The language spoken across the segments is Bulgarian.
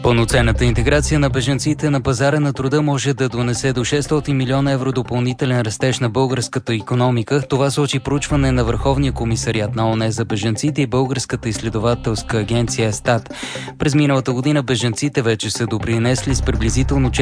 Пълноценната интеграция на бежанците на пазара на труда може да донесе до 600 милиона евро допълнителен растеж на българската икономика. Това сочи проучване на Върховния комисариат на ООН за бежанците и Българската изследователска агенция ЕСТАТ. През миналата година бежанците вече са допринесли с приблизително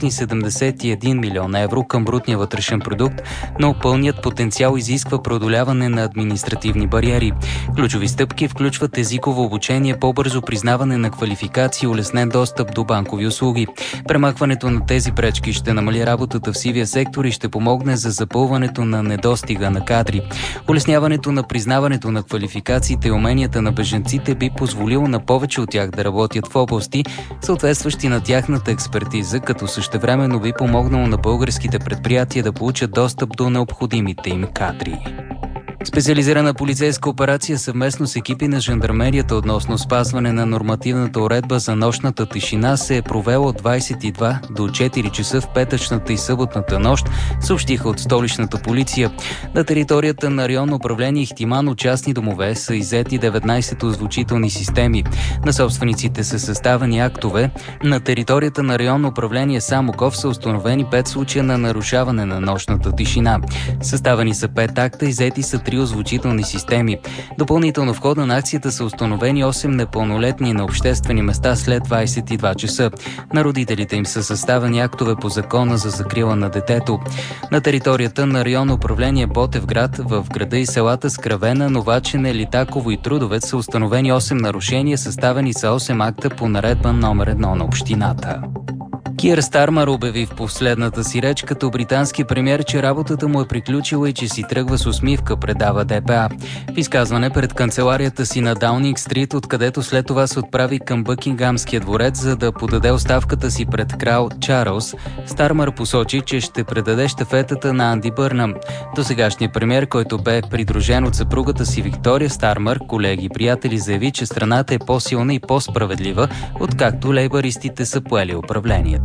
471 милиона евро към брутния вътрешен продукт, но пълният потенциал изисква преодоляване на административни бариери. Ключови стъпки включват езиково обучение, по-бързо признаване на квалификации и улеснен достъп до банкови услуги. Премахването на тези пречки ще намали работата в сивия сектор и ще помогне за запълването на недостига на кадри. Улесняването на признаването на квалификациите и уменията на бежанците би позволило на повече от тях да работят в области, съответстващи на тяхната експертиза, като същевременно би помогнало на българските предприятия да получат достъп до необходимите им кадри. Специализирана полицейска операция съвместно с екипи на жандармерията относно спазване на нормативната уредба за нощната тишина се е провела от 22 до 4 часа в петъчната и съботната нощ, съобщиха от столичната полиция. На територията на районно управление Ихтиман от частни домове са иззети 19 озвучителни системи. На собствениците са съставени актове. На територията на районно управление Самоков са установени 5 случая на нарушаване на нощната тишина. Съставени са 5 акта, иззети са 3 озвучителни системи. Допълнително в хода на акцията са установени 8 непълнолетни на обществени места след 22 часа. На родителите им са съставени актове по Закона за закрила на детето. На територията на районно управление Ботевград, в града и селата Скравена, Новачене, Литаково и Трудовец са установени 8 нарушения, съставени са 8 акта по наредба номер 1 на общината. Кир Стармър обяви в последната си реч като британски премиер, че работата му е приключила и че си тръгва с усмивка, предава ДПА. В изказване пред канцеларията си на Даунинг Стрит, откъдето след това се отправи към Бъкингамския дворец, за да подаде оставката си пред крал Чарлз, Стармър посочи, че ще предаде щафетата на Анди Бърнъм. Досегашният премиер, който бе придружен от съпругата си Виктория Стармър, колеги и приятели, заяви, че страната е по-силна и по-справедлива, откакто лейбаристите са поели управлението.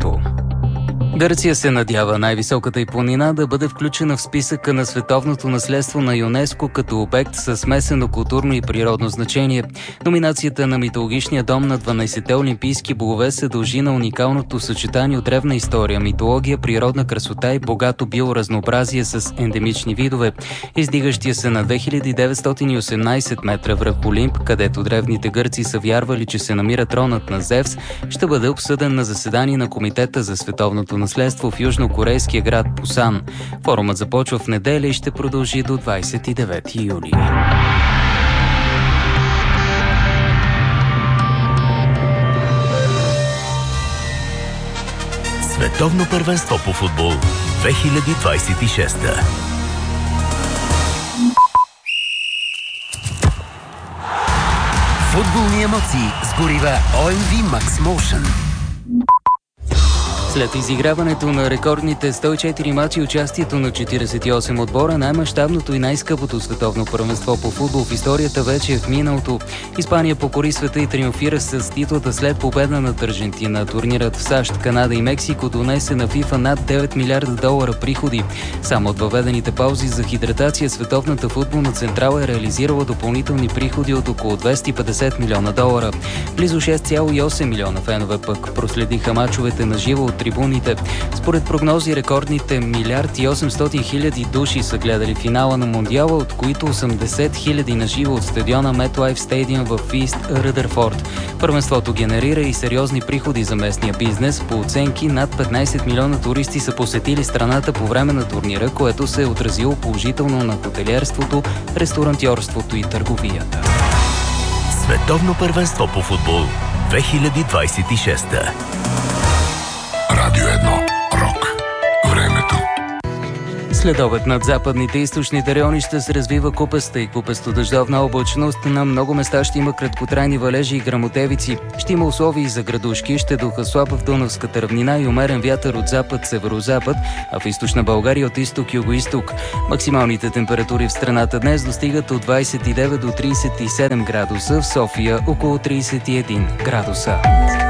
Гърция се надява най-високата й планина да бъде включена в списъка на световното наследство на ЮНЕСКО като обект със смесено културно и природно значение. Номинацията на митологичния дом на 12-те олимпийски богове се дължи на уникалното съчетание от древна история, митология, природна красота и богато биоразнообразие с ендемични видове. Издигащия се на 2918 метра връх Олимп, където древните гърци са вярвали, че се намира тронът на Зевс, ще бъде обсъден на заседание на Комитета за световното наследство в южнокорейския град Пусан. Форумът започва в неделя и ще продължи до 29 юли. Световно първенство по футбол 2026. Футболни емоции с горива OMV Max Motion. След изиграването на рекордните 104 мачи и участието на 48 отбора, най-мащабното и най-скъпото световно първенство по футбол в историята вече е в миналото. Испания покори света и триумфира с титлата след победа над Аржентина. Турнирът в САЩ, Канада и Мексико донесе на FIFA над 9 милиарда долара приходи. Само от въведените паузи за хидратация световната футболна централа е реализирала допълнителни приходи от около 250 милиона долара. Близо 6,8 милиона фенове пък проследиха мачовете на живо от трибуните. Според прогнози, рекордните 1 800 000 души са гледали финала на Мондиала, от които 80 000 на живо от стадиона MetLife Stadium в Ист Ръдърфорд. Първенството генерира и сериозни приходи за местния бизнес. По оценки, над 15 милиона туристи са посетили страната по време на турнира, което се е отразило положително на хотелиерството, ресторантьорството и търговията. Световно първенство по футбол 2026. Радио 1. Рок. Времето. След обед над западните и източните райони ще се развива купеста и купесто-дъждовна облачност. На много места ще има краткотрайни валежи и гръмотевици. Ще има условия за градушки, ще духа слаб в Дунавската равнина и умерен вятър от запад-северозапад, а в източна България от изток-юго-исток. Максималните температури в страната днес достигат от 29 до 37 градуса, в София около 31 градуса.